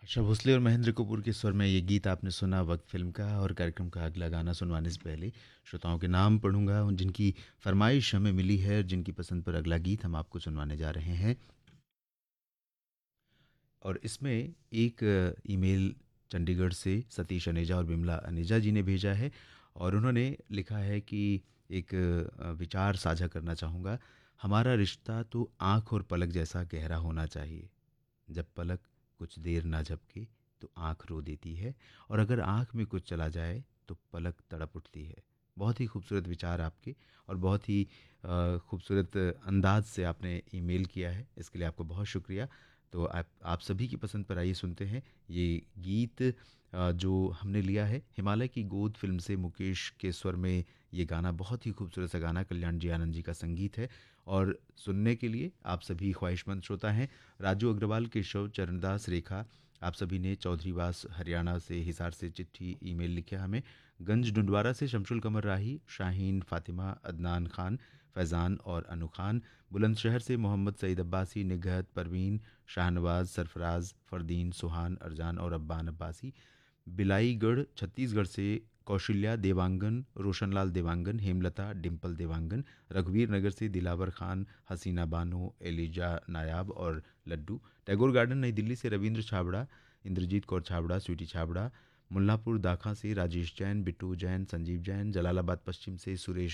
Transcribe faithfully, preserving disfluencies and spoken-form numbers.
आशा भोसले और महेंद्र कपूर के स्वर में ये गीत आपने सुना वक्त फिल्म का। और कार्यक्रम का अगला गाना सुनवाने से पहले श्रोताओं के नाम पढ़ूंगा उन जिनकी फरमाइश हमें मिली है और जिनकी पसंद पर अगला गीत हम आपको सुनवाने जा रहे हैं। और इसमें एक अ, ईमेल चंडीगढ़ से सतीश अनेजा और बिमला अनेजा जी ने भेजा है। और उन्होंने लिखा है कि एक अ, विचार साझा करना चाहूँगा। हमारा रिश्ता तो आँख और पलक जैसा गहरा होना चाहिए। जब पलक कुछ देर ना झपके तो आँख रो देती है, और अगर आँख में कुछ चला जाए तो पलक तड़प उठती है। बहुत ही खूबसूरत विचार आपके, और बहुत ही अ, खूबसूरत अंदाज से आपने ईमेल किया है, इसके लिए आपको बहुत शुक्रिया। तो आप आप सभी की पसंद पर आइए सुनते हैं ये गीत अ, जो हमने लिया है हिमालय की गोद फिल्म से। मुकेश के स्वर में ये गाना, बहुत ही खूबसूरत सा गाना, कल्याण जी आनंद जी का संगीत है। और सुनने के लिए आप सभी ख्वाहिशमंद श्रोता हैं राजू अग्रवाल, केशव, चरणदास, रेखा, आप सभी ने चौधरीवास हरियाणा से हिसार से चिट्ठी ईमेल लिखा हमें। गंज डुंडवारा से शमशुल कमर राही, शाहीन, फातिमा, अदनान खान, फैज़ान और अनु खान। बुलंदशहर से मोहम्मद सईद अब्बासी, निगहत, परवीन, शाहनवाज, सरफराज, फरदीन, सुहान, अरजान और अब्बान अब्बासी। बिलाईगढ़ छत्तीसगढ़ से कौशल्या देवांगन, रोशनलाल देवांगन, हेमलता, डिम्पल देवांगन। रघुवीर नगर से दिलावर खान, हसीना बानो, एलिजा नायाब और लड्डू। टैगोर गार्डन नई दिल्ली से रविंद्र छाबड़ा, इंद्रजीत कौर छाबड़ा, स्वीटी छाबड़ा। मुल्लापुर दाखा से राजेश जैन, बिट्टू जैन, संजीव जैन। जलालाबाद पश्चिम से सुरेश